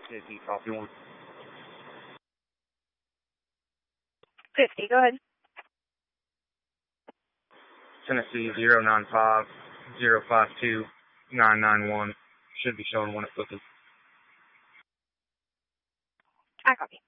JP, copy 1. 50, go ahead. Tennessee 095-052-991. Should be showing 1 at Flippin. I copy.